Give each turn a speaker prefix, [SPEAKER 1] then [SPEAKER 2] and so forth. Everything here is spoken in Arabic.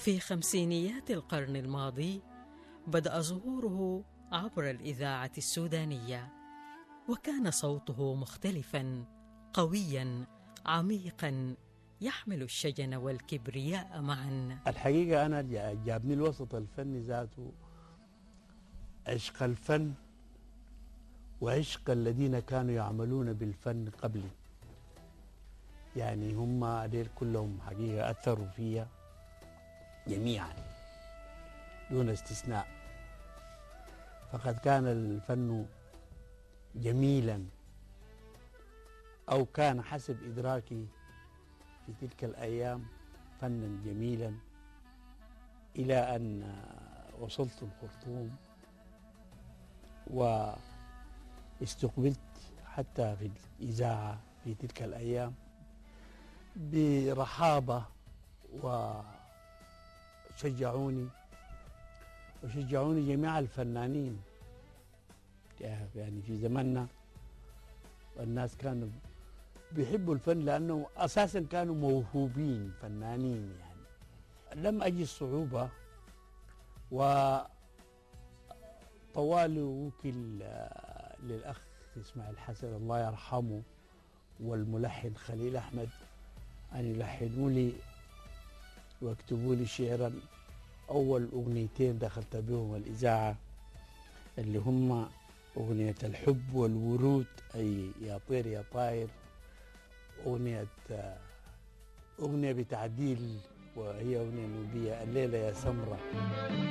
[SPEAKER 1] في خمسينيات القرن الماضي بدأ ظهوره عبر الإذاعة السودانية، وكان صوته مختلفاً، قوياً، عميقاً، يحمل الشجن والكبرياء معاً.
[SPEAKER 2] الحقيقة أنا جابني الوسط الفني ذاته عشق الفن وعشق الذين كانوا يعملون بالفن قبلي. يعني هم ديل كلهم حقيقة أثروا فيها جميعا دون استثناء. فقد كان الفن جميلا، أو كان حسب إدراكي في تلك الأيام فنا جميلا، إلى أن وصلت الخرطوم واستقبلت حتى في الإذاعة في تلك الأيام برحابة، وشجعوني جميع الفنانين. يعني في زماننا الناس كانوا بيحبوا الفن لأنه أساسا كانوا موهوبين فنانين. يعني لم أجد صعوبة، وطوال وكل للأخ إسماعيل حسن الله يرحمه والملحن خليل أحمد أن يلحنوا لي واكتبوا لي شعرا. أول أغنيتين دخلت بهم الإذاعة اللي هم أغنية الحب والورود، أي يا طير يا طاير، أغنية بتعديل، وهي أغنية نوبية، الليلة يا سمرة.